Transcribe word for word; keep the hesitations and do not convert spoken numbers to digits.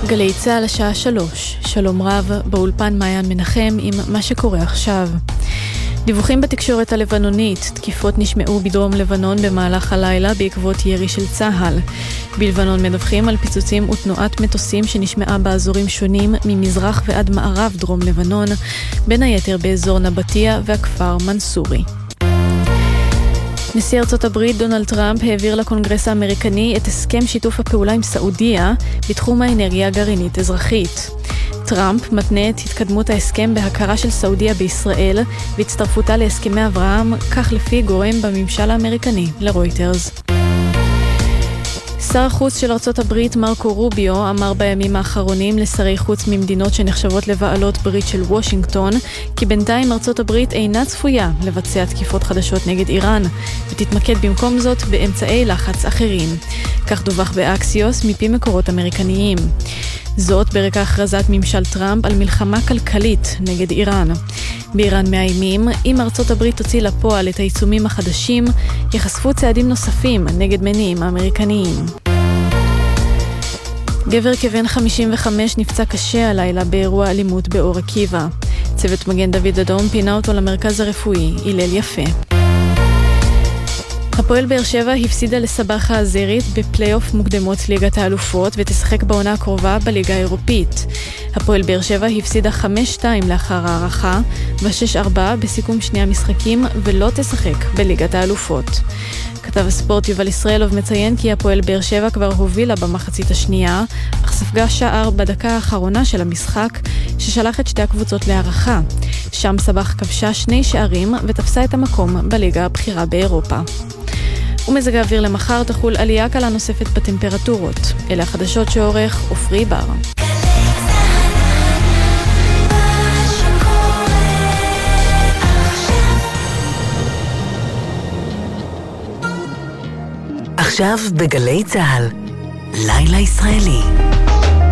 גלי צהל השעה שלוש, שלום רב, באולפן מעיין מנחם עם מה שקורה עכשיו. דיווחים בתקשורת הלבנונית, תקיפות נשמעו בדרום לבנון במהלך הלילה בעקבות ירי של צהל. בלבנון מדווחים על פיצוצים ותנועת מטוסים שנשמעה באזורים שונים ממזרח ועד מערב דרום לבנון, בין היתר באזור נבטיה והכפר מנסורי. נשיא ארצות הברית דונלד טראמפ העביר לקונגרס האמריקני את הסכם שיתוף הפעולה עם סעודיה בתחום האנרגיה הגרעינית אזרחית. טראמפ מתנה את התקדמות ההסכם בהכרה של סעודיה בישראל והצטרפותה להסכמי אברהם, כך לפי גורם בממשל האמריקני לרויטרס. שר החוץ של ארצות הברית מרקו רוביו אמר בימים האחרונים לשרי חוץ ממדינות שנחשבות לבעלות ברית של וושינגטון כי בינתיים ארצות הברית אינה צפויה לבצע תקיפות חדשות נגד איראן ותתמקד במקום זאת באמצעי לחץ אחרים. כך דווח באקסיוס מפי מקורות אמריקניים. זאת ברקע הכרזת ממשל טראמפ על מלחמה כלכלית נגד איראן. באיראן מאיימים, אם ארצות הברית תוציא לפועל את העיצומים החדשים, יחשפו צעדים נוספים נגד מניעים האמריקניים. גבר כבן חמישים וחמש נפצע קשה הלילה באירוע אלימות באור עקיבא. צוות מגן דוד אדום פינה אותו למרכז הרפואי הלל יפה. הפועל באר שבע הפסידה לסבחה הזרית בפלייאוף מוקדמות ליגת האלופות ותשחק בעונה הקרובה בליגה האירופית. הפועל באר שבע הפסידה חמש שתיים לאחר הערכה ו-שש ארבע בסיכום שני המשחקים ולא תשחק בליגת האלופות. כתב הספורט יובל ישראלוב מציין כי הפועל באר שבע כבר הובילה במחצית השנייה, אך ספגה שער בדקה האחרונה של המשחק ששלח את שתי הקבוצות להערכה. שם סבח כבשה שני שערים ותפסה את המקום בליגה הבכירה באירופה. ומזג האוויר למחר תחול עלייה קלה נוספת בטמפרטורות. אלה החדשות שעורך אופרי בר. עכשיו בגלי צהל, לילה ישראלי.